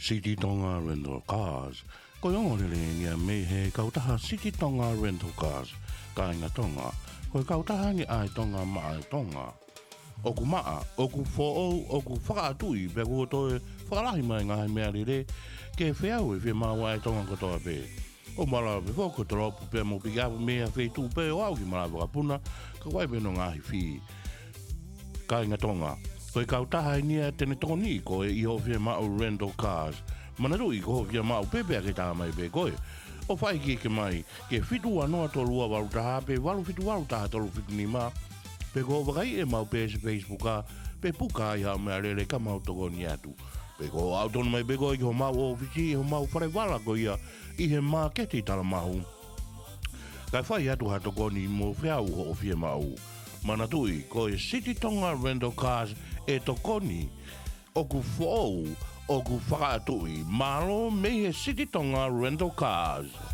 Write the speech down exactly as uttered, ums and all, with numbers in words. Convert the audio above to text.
City Tonga Rental Cars. Ko yongo le ngia me he kautaha City Tonga Rental Cars. Ka inga tonga. Ko kautaha ni ai tonga ma ai tonga. Oku maa, oku fo'o, oku whakaatui, pe kua toi whakalahi mai ngā mea rere, ke whiau e whi mawa ai tonga katoa pe. O mara pe whoko toropu pe mo piki apu mea whi tū pe o au ki mara whakapuna, ka wai pe no ngāhi whi. Ka inga tonga. Koe kautaha i nia tene toni ko e iho whia mau rental cars. Manarui ko whia mau pepea ke tā mai pe koe. O whai ki ke mai, ke whitu anoa tolua waru taha pe walu whitu waru taha tolu whitu ni maa. Pe ko wakai e mau pe se Facebook a, pe puka i hao mea rere ka mau toko ni atu. Pe ko au tonu mai pe ko i ho mau ofisi, i ho mau whare wala ko ia, i he maa keti tala mahu. Kai whai atu ha toko ni mo whiau ho whia mau. Mana tui, ko e City Tonga Rental Cars e tokoni, oku fōu, oku whakaatui, malo me he City Tonga Rental Cars.